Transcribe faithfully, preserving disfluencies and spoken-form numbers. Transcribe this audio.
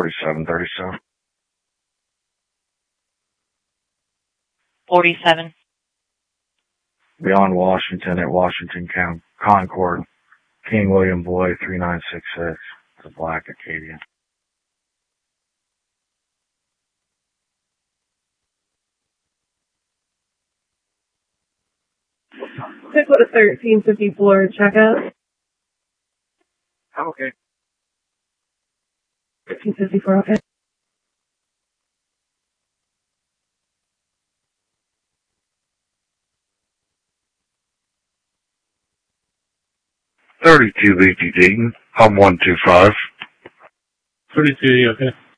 forty-seven thirty-seven. forty-seven. Beyond Washington at Washington County Concord. King William Boy, three nine six six. It's a black Acadian. Six out of thirteen fifty-four checkout. Oh, okay. thirteen fifty-four, okay. thirty-two B T D, hub one two five. thirty-two, okay.